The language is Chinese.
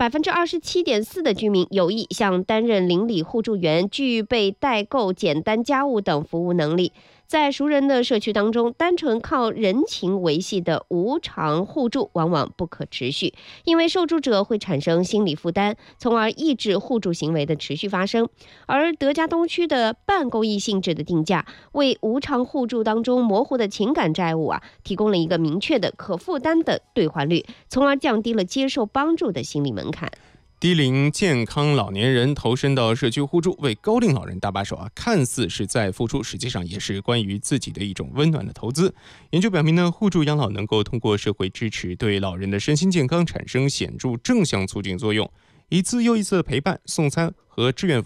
27.4%的居民有意向担任邻里互助员，具备代购简单家务等服务能力。在熟人的社区当中，单纯靠人情维系的无偿互助往往不可持续，因为受助者会产生心理负担，从而抑制互助行为的持续发生。而德家东区的半公益性质的定价，为无偿互助当中模糊的情感债务提供了一个明确的可负担的兑换率，从而降低了接受帮助的心理门槛。 低龄健康老年人投身到社区互助，为高龄老人搭把手看似是在付出，实际上也是关于自己的一种温暖的投资。研究表明呢，互助养老能够通过社会支持，对老人的身心健康产生显著正向促进作用。一次又一次的陪伴、送餐和志愿